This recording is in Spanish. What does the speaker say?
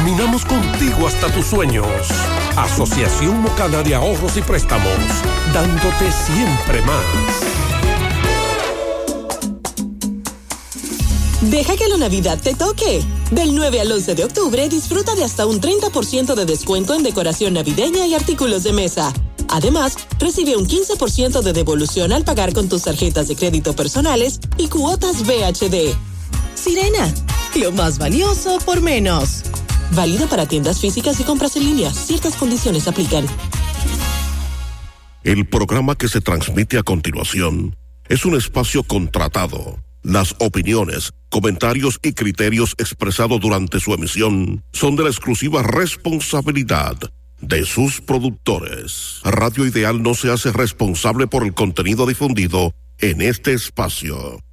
Caminamos contigo hasta tus sueños. Asociación Mocana de Ahorros y Préstamos, dándote siempre más. Deja que la Navidad te toque. Del 9 al 11 de octubre disfruta de hasta un 30% de descuento en decoración navideña y artículos de mesa. Además, recibe un 15% de devolución al pagar con tus tarjetas de crédito personales y cuotas VHD. Sirena, lo más valioso por menos. Válido para tiendas físicas y compras en línea. Ciertas condiciones aplican. El programa que se transmite a continuación es un espacio contratado. Las opiniones, comentarios y criterios expresados durante su emisión son de la exclusiva responsabilidad de sus productores. Radio Ideal no se hace responsable por el contenido difundido en este espacio.